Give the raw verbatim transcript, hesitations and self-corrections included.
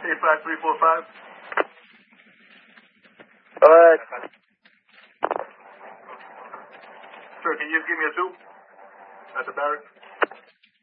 eight five three four five. Go ahead. Sir, can you just give me a two? At the barracks.